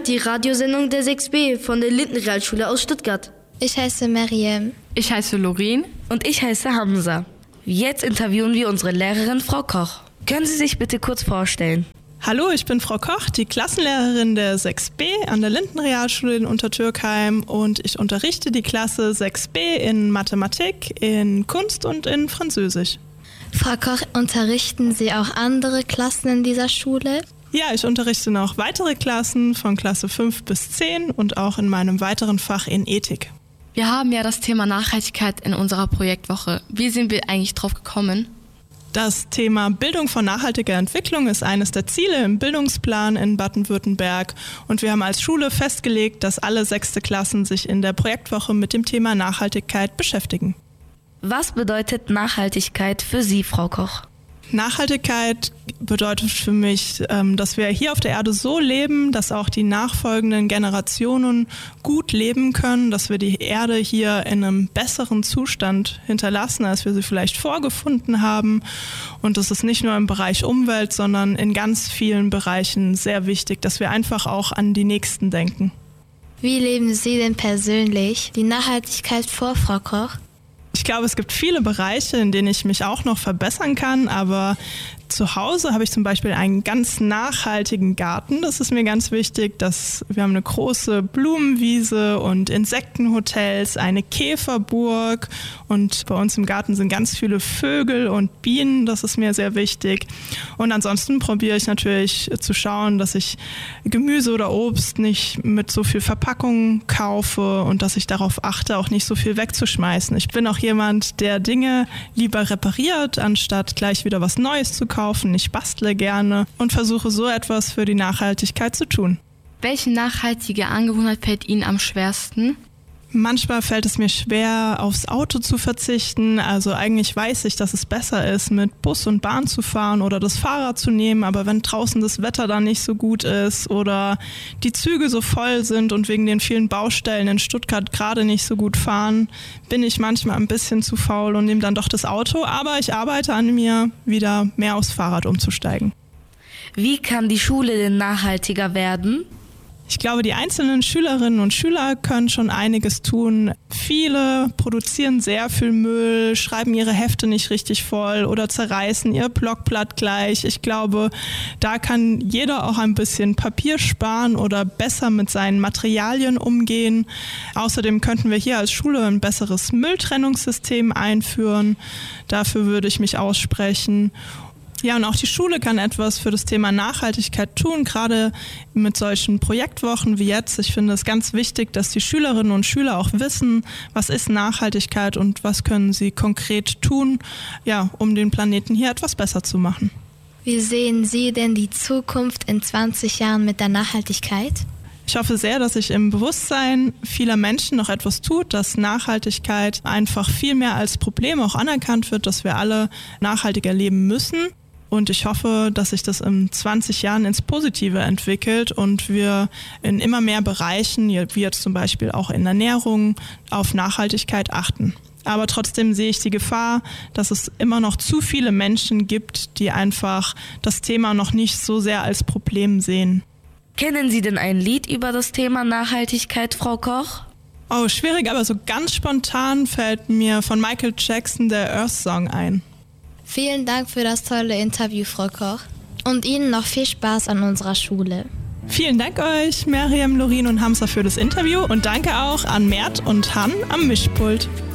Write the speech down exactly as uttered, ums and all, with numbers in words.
hört die Radiosendung der sechs B von der Lindenrealschule aus Stuttgart. Ich heiße Mariam. Ich heiße Lorin. Und ich heiße Hamza. Jetzt interviewen wir unsere Lehrerin Frau Koch. Können Sie sich bitte kurz vorstellen? Hallo, ich bin Frau Koch, die Klassenlehrerin der sechs B an der Lindenrealschule in Untertürkheim und ich unterrichte die Klasse sechs B in Mathematik, in Kunst und in Französisch. Frau Koch, unterrichten Sie auch andere Klassen in dieser Schule? Ja, ich unterrichte noch weitere Klassen von Klasse fünf bis zehn und auch in meinem weiteren Fach in Ethik. Wir haben ja das Thema Nachhaltigkeit in unserer Projektwoche. Wie sind wir eigentlich drauf gekommen? Das Thema Bildung von nachhaltiger Entwicklung ist eines der Ziele im Bildungsplan in Baden-Württemberg und wir haben als Schule festgelegt, dass alle sechste Klassen sich in der Projektwoche mit dem Thema Nachhaltigkeit beschäftigen. Was bedeutet Nachhaltigkeit für Sie, Frau Koch? Nachhaltigkeit bedeutet für mich, dass wir hier auf der Erde so leben, dass auch die nachfolgenden Generationen gut leben können, dass wir die Erde hier in einem besseren Zustand hinterlassen, als wir sie vielleicht vorgefunden haben. Und das ist nicht nur im Bereich Umwelt, sondern in ganz vielen Bereichen sehr wichtig, dass wir einfach auch an die Nächsten denken. Wie leben Sie denn persönlich die Nachhaltigkeit vor, Frau Koch? Ich glaube, es gibt viele Bereiche, in denen ich mich auch noch verbessern kann, aber zu Hause habe ich zum Beispiel einen ganz nachhaltigen Garten. Das ist mir ganz wichtig, dass wir haben eine große Blumenwiese und Insektenhotels, eine Käferburg und bei uns im Garten sind ganz viele Vögel und Bienen. Das ist mir sehr wichtig. Und ansonsten probiere ich natürlich zu schauen, dass ich Gemüse oder Obst nicht mit so viel Verpackung kaufe und dass ich darauf achte, auch nicht so viel wegzuschmeißen. Ich bin auch jemand, der Dinge lieber repariert, anstatt gleich wieder was Neues zu kaufen. Ich bastle gerne und versuche so etwas für die Nachhaltigkeit zu tun. Welche nachhaltige Angewohnheit fällt Ihnen am schwersten? Manchmal fällt es mir schwer, aufs Auto zu verzichten. Also eigentlich weiß ich, dass es besser ist, mit Bus und Bahn zu fahren oder das Fahrrad zu nehmen. Aber wenn draußen das Wetter dann nicht so gut ist oder die Züge so voll sind und wegen den vielen Baustellen in Stuttgart gerade nicht so gut fahren, bin ich manchmal ein bisschen zu faul und nehme dann doch das Auto. Aber ich arbeite an mir, wieder mehr aufs Fahrrad umzusteigen. Wie kann die Schule denn nachhaltiger werden? Ich glaube, die einzelnen Schülerinnen und Schüler können schon einiges tun. Viele produzieren sehr viel Müll, schreiben ihre Hefte nicht richtig voll oder zerreißen ihr Blockblatt gleich. Ich glaube, da kann jeder auch ein bisschen Papier sparen oder besser mit seinen Materialien umgehen. Außerdem könnten wir hier als Schule ein besseres Mülltrennungssystem einführen. Dafür würde ich mich aussprechen. Ja, und auch die Schule kann etwas für das Thema Nachhaltigkeit tun, gerade mit solchen Projektwochen wie jetzt. Ich finde es ganz wichtig, dass die Schülerinnen und Schüler auch wissen, was ist Nachhaltigkeit und was können sie konkret tun, ja, um den Planeten hier etwas besser zu machen. Wie sehen Sie denn die Zukunft in zwanzig Jahren mit der Nachhaltigkeit? Ich hoffe sehr, dass sich im Bewusstsein vieler Menschen noch etwas tut, dass Nachhaltigkeit einfach viel mehr als Problem auch anerkannt wird, dass wir alle nachhaltiger leben müssen. Und ich hoffe, dass sich das in zwanzig Jahren ins Positive entwickelt und wir in immer mehr Bereichen, wie jetzt zum Beispiel auch in Ernährung, auf Nachhaltigkeit achten. Aber trotzdem sehe ich die Gefahr, dass es immer noch zu viele Menschen gibt, die einfach das Thema noch nicht so sehr als Problem sehen. Kennen Sie denn ein Lied über das Thema Nachhaltigkeit, Frau Koch? Oh, schwierig, aber so ganz spontan fällt mir von Michael Jackson der Earth Song ein. Vielen Dank für das tolle Interview, Frau Koch. Und Ihnen noch viel Spaß an unserer Schule. Vielen Dank euch, Mariam, Lorin und Hamza, für das Interview. Und danke auch an Mert und Han am Mischpult.